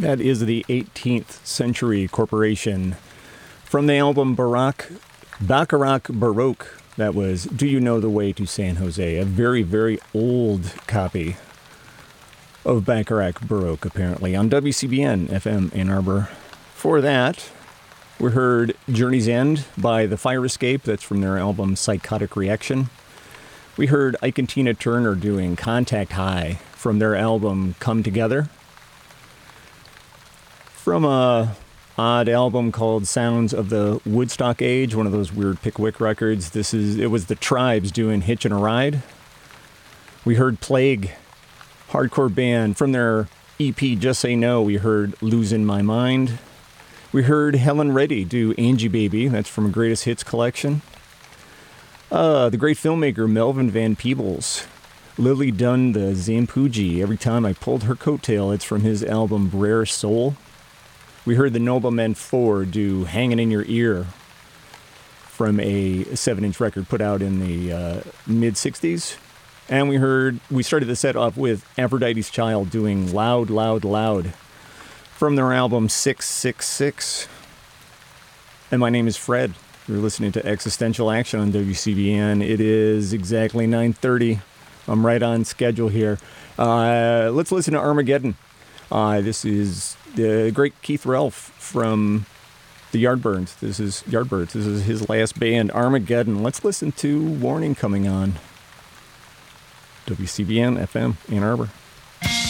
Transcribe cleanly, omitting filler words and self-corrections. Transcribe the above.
That is the 18th Century Corporation from the album Bacharach Baroque. That was Do You Know the Way to San Jose? A very, very old copy of Bacharach Baroque, apparently, on WCBN FM Ann Arbor. For that, we heard Journey's End by The Fire Escape. That's from their album Psychotic Reaction. We heard Ike and Tina Turner doing Contact High from their album Come Together. From a odd album called Sounds of the Woodstock Age, one of those weird Pickwick records. It was the Tribes doing Hitchin' a Ride. We heard Plague, hardcore band, from their EP Just Say No. We heard Losing My Mind. We heard Helen Reddy do Angie Baby. That's from a Greatest Hits collection. The great filmmaker Melvin Van Peebles. Lily Dunn, the Zampuji. Every time I pulled her coattail, it's from his album Rare Soul. We heard the Noblemen 4 do Hanging in Your Ear from a 7-inch record put out in the mid-60s. And we started the set off with Aphrodite's Child doing Loud, Loud, Loud from their album 666. And my name is Fred. You're listening to Existential Action on WCBN. It is exactly 9:30. I'm right on schedule here. Let's listen to Armageddon. This is the great Keith Relf from the Yardbirds. This is his last band, Armageddon. Let's listen to Warning coming on WCBN FM Ann Arbor.